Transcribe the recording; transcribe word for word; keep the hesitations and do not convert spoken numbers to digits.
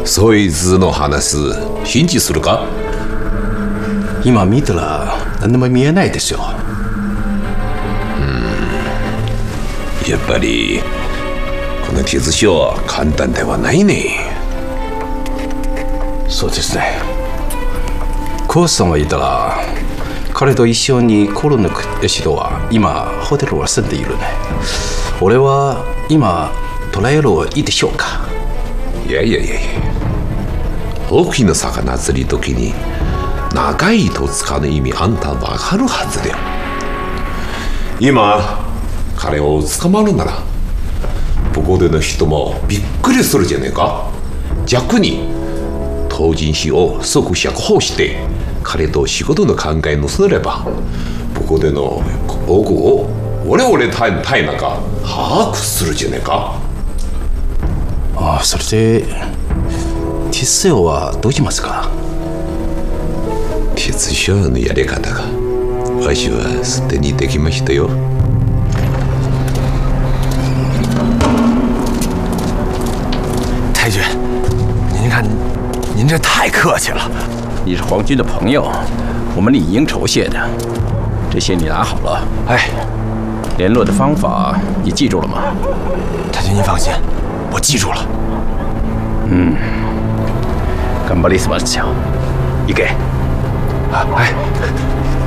そいつの話信じするか？ 今見たら何も見えないですよ。 うん、やっぱりこの鉄書は簡単ではないね。 そうですね。コウさんがいたら彼と一緒にコロナクシドは今ホテルは住んでいるね。俺は今捕らえるいいでしょうか？ いやいやいやいや、大きな魚釣り時に長い糸を使う意味あんた分かるはずだよ。今彼を捕まるならここでの人もびっくりするじゃねえか。逆に当人誌を即釈放して彼と仕事の考えをすればここでの多くを我々隊隊なんか把握するじゃねえか。 ああ、それで鉄書はどうしますか？ 鉄書のやり方がわしはすでにできましたよ。 太君，您看，您这太客气了。 你是皇军的朋友，我们理应酬谢的。这些你拿好了。 哎， 联络的方法你记住了吗？ 太君您放心，我记住了。 嗯，干巴利斯马强，一给。 啊，哎。